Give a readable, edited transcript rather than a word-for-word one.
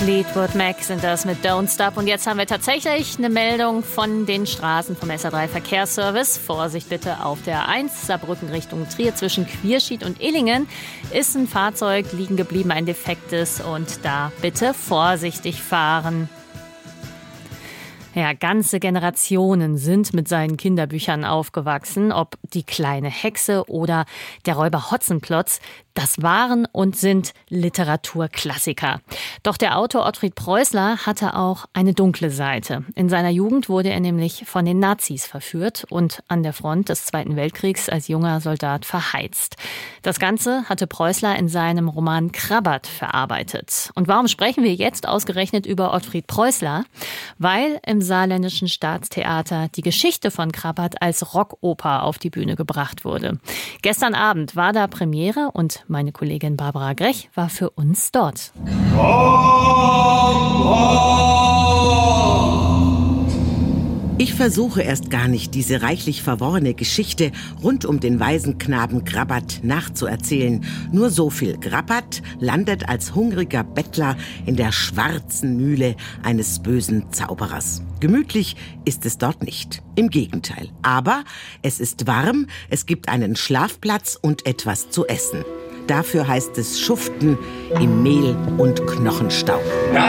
Fleetwood Mac sind das mit Don't Stop. Und jetzt haben wir tatsächlich eine Meldung von den Straßen vom SA3 Verkehrsservice. Vorsicht bitte auf der A1 Saarbrücken Richtung Trier zwischen Quierschied und Illingen ist ein Fahrzeug liegen geblieben, ein defektes, und da bitte vorsichtig fahren. Ja, ganze Generationen sind mit seinen Kinderbüchern aufgewachsen. Ob die kleine Hexe oder der Räuber Hotzenplotz, das waren und sind Literaturklassiker. Doch der Autor Ottfried Preußler hatte auch eine dunkle Seite. In seiner Jugend wurde er nämlich von den Nazis verführt und an der Front des Zweiten Weltkriegs als junger Soldat verheizt. Das Ganze hatte Preußler in seinem Roman Krabbert verarbeitet. Und warum sprechen wir jetzt ausgerechnet über Ottfried Preußler? Weil im Saarländischen Staatstheater die Geschichte von Krabbert als Rockoper auf die Bühne gebracht wurde. Gestern Abend war da Premiere und meine Kollegin Barbara Grech war für uns dort. Ich versuche erst gar nicht, diese reichlich verworrene Geschichte rund um den Waisenknaben Krabbert nachzuerzählen. Nur so viel: Krabbert landet als hungriger Bettler in der schwarzen Mühle eines bösen Zauberers. Gemütlich ist es dort nicht. Im Gegenteil. Aber es ist warm, es gibt einen Schlafplatz und etwas zu essen. Dafür heißt es schuften im Mehl und Knochenstaub.